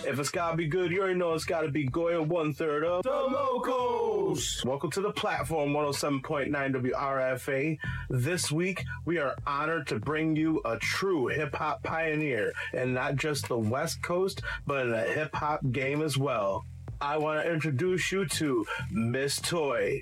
If it's gotta be good, you already know it's gotta be Goya 1/3 of the Locals. Welcome to the platform 107.9 WRFA. This week, we are honored to bring you a true hip-hop pioneer, and not just the West Coast, but in the hip-hop game as well. I want to introduce you to Miss Toy.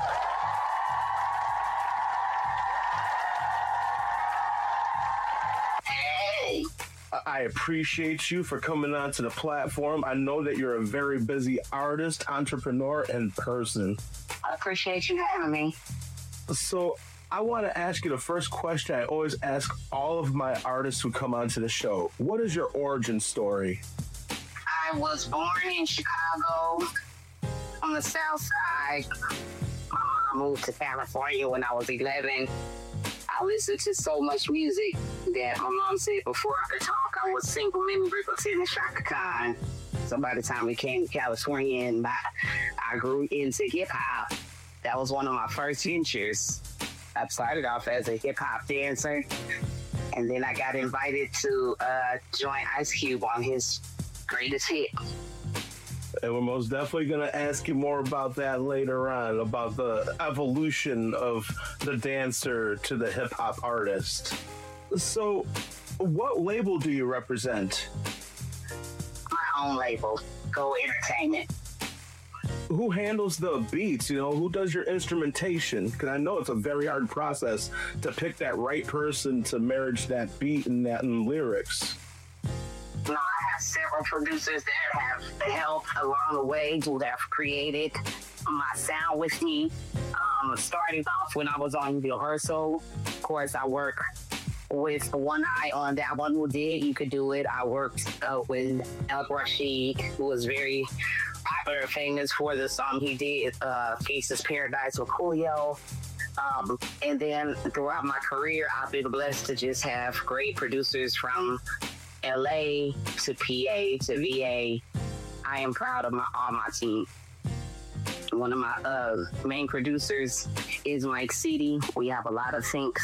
I appreciate you for coming onto the platform. I know that you're a very busy artist, entrepreneur, and person. I appreciate you having me. So I want to ask you the first question I always ask all of my artists who come onto the show. What is your origin story? I was born in Chicago on the South Side. My mom moved to California when I was 11. I listened to so much music that my mom said before I could talk, I was single in Brooklyn and Shaka Khan. So by the time we came to California and I grew into hip hop, that was one of my first ventures. I started off as a hip hop dancer, and then I got invited to join Ice Cube on his greatest hit. And we're most definitely going to ask you more about that later on, about the evolution of the dancer to the hip-hop artist. So, what label do you represent? My own label, Go Entertainment. Who handles the beats? You know, who does your instrumentation? Because I know it's a very hard process to pick that right person to marriage that beat and that in lyrics. I have several producers that have helped along the way, who have created my sound with me. Starting off when I was on rehearsal, of course, I work with one eye on that one who did You Could Do It. I worked with El Rashid, who was very popular and famous for the song he did, Faces Paradise with Coolio. And then throughout my career, I've been blessed to just have great producers from LA to PA to VA. I am proud of all my team. One of my main producers is Mike City. We have a lot of things.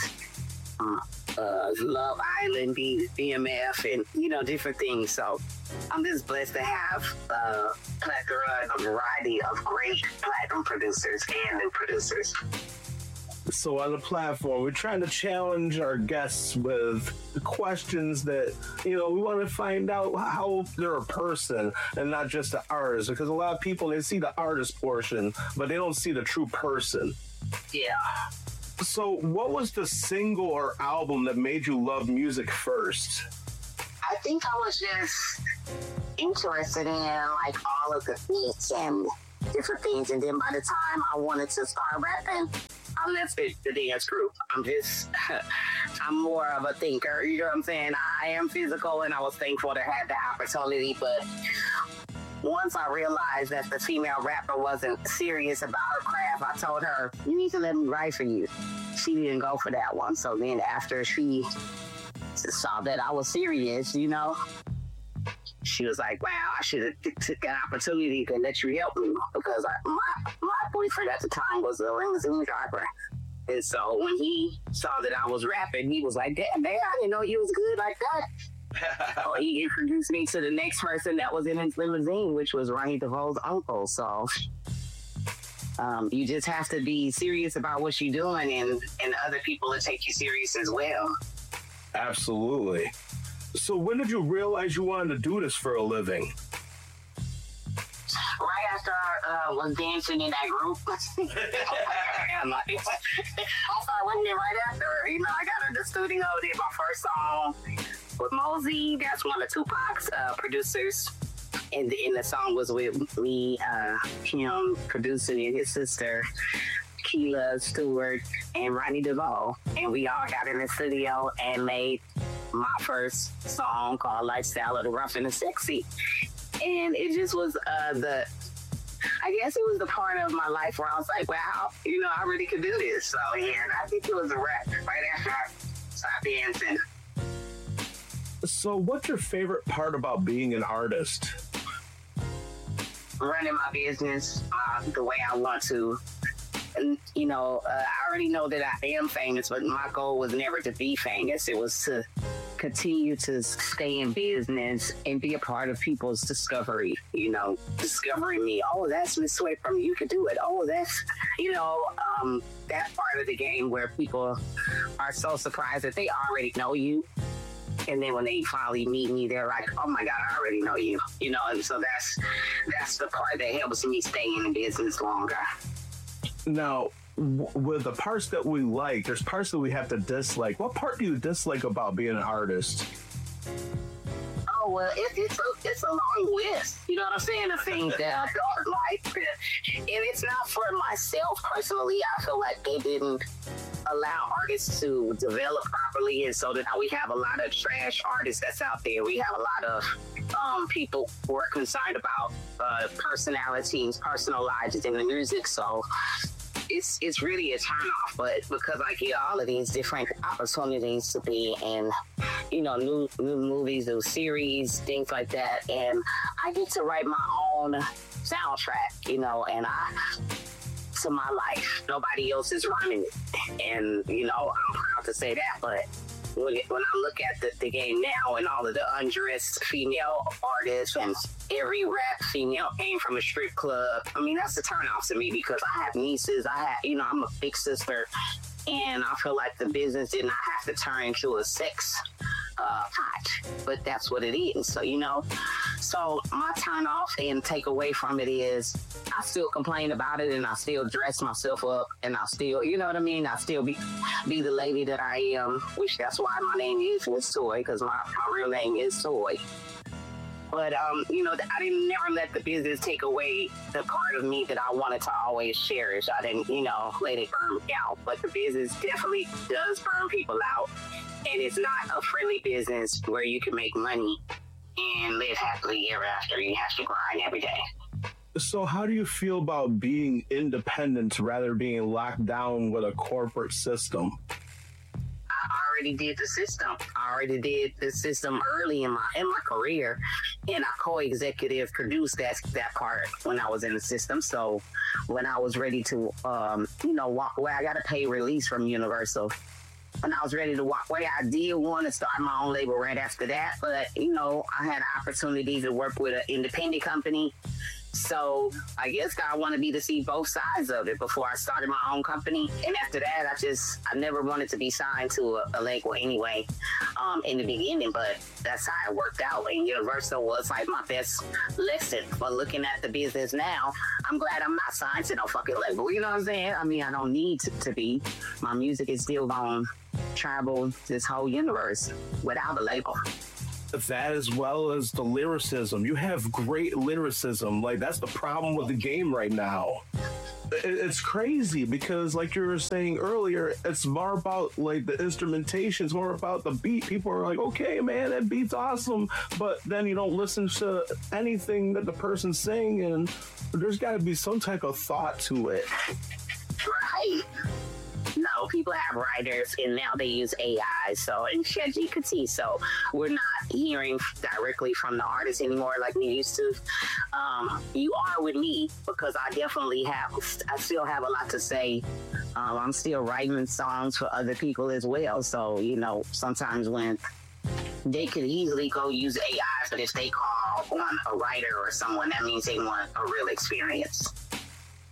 Love Island, BMF, and different things. So I'm just blessed to have a variety of great platinum producers and new producers. So on the platform, we're trying to challenge our guests with questions that, we want to find out how they're a person and not just an artist. Because a lot of people, they see the artist portion, but they don't see the true person. Yeah. So what was the single or album that made you love music first? I think I was just interested in all of the beats and different things. And then by the time I wanted to start rapping, I left the dance group. I'm more of a thinker, you know what I'm saying? I am physical, and I was thankful to have the opportunity, but once I realized that the female rapper wasn't serious about her craft, I told her, you need to let me write for you. She didn't go for that one. So then after she saw that I was serious, she was like, wow, I should have took an opportunity to let you help me, because my boyfriend at the time was a limousine driver. And so when he saw that I was rapping, he was like, damn, I didn't know you was good like that. So he introduced me to the next person that was in his limousine, which was Ronnie DeVoe's uncle. So you just have to be serious about what you're doing, and other people will take you serious as well. Absolutely. So when did you realize you wanted to do this for a living? Right after I was dancing in that group. I started winning it right after. I got in the studio, did my first song with Mosey. That's one of Tupac's producers. And the song was with me, him producing it, his sister, Keela Stewart, and Ronnie DeVoe. And we all got in the studio and made my first song called Lifestyle of the Rough and the Sexy. And it just was I guess it was the part of my life where I was like, wow, I really could do this. So yeah, and I think it was a wrap right after I stopped dancing. So what's your favorite part about being an artist? Running my business the way I want to. And, I already know that I am famous, but my goal was never to be famous. It was to continue to stay in business and be a part of people's discovery, discovering me. Oh, that's Miss Sway from You Could Do It. Oh, that's, that part of the game where people are so surprised that they already know you. And then when they finally meet me, they're like, oh my God, I already know you, and so that's the part that helps me stay in business longer. Now, with the parts that we like, there's parts that we have to dislike. What part do you dislike about being an artist? Oh, well, it's a long list. You know what I'm saying? The things that I don't like. And it's not for myself personally. I feel like they didn't allow artists to develop properly. And so now we have a lot of trash artists that's out there. We have a lot of people who are concerned about personalities, personal lives in the music. So it's really a turnoff, but because I get all of these different opportunities to be in, new movies, new series, things like that, and I get to write my own soundtrack, and to my life. Nobody else is running it, and I'm proud to say that, but when I look at the game now and all of the undressed female artists and every rap female came from a strip club, I mean, that's a turnoff to me because I have nieces, I'm a big sister, and I feel like the business did not have to turn into a sex pot, but that's what it is. So, so my turn off and take away from it is I still complain about it and I still dress myself up and I still, I still be the lady that I am, which that's why my name is Miss Toy, because my real name is Toy. But, I didn't never let the business take away the part of me that I wanted to always cherish. I didn't, let it burn me out. But the business definitely does burn people out. And it's not a friendly business where you can make money and live happily ever after. You have to grind every day. So how do you feel about being independent rather than being locked down with a corporate system? I already did the system. I already did the system early in my career, and I co-executive produced that part when I was in the system. So when I was ready to, walk away, I got a pay release from Universal. When I was ready to walk away, I did want to start my own label right after that. But, I had opportunities to work with an independent company. So I guess God wanted me to see both sides of it before I started my own company. And after that, I never wanted to be signed to a label anyway in the beginning. But that's how it worked out. And Universal was like my best lesson. But looking at the business now, I'm glad I'm not signed to no fucking label. You know what I'm saying? I mean, I don't need to be. My music is still going to travel this whole universe without a label. That as well as the lyricism. You have great lyricism. Like, that's the problem with the game right now. It's crazy because, like you were saying earlier, it's more about like the instrumentation. It's more about the beat. People are like, okay, man, that beat's awesome. But then you don't listen to anything that the person's saying, and there's got to be some type of thought to it. Right. No, people have writers, and now they use AI, and ChatGPT, so we're not hearing directly from the artist anymore like we used to. You are with me because I still have a lot to say. I'm still writing songs for other people as well, so, sometimes when they could easily go use AI, but if they call on a writer or someone, that means they want a real experience.